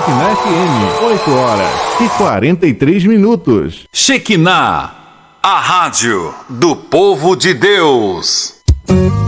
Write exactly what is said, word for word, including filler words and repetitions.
Shekinah F M, oito horas e quarenta e três minutos. Shekinah, a rádio do povo de Deus.